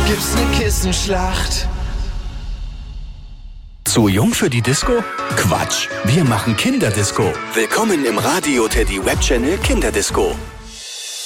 gibt's ne Kissenschlacht. Zu jung für die Disco? Quatsch, wir machen Kinderdisco. Willkommen im Radio Teddy Webchannel Kinderdisco.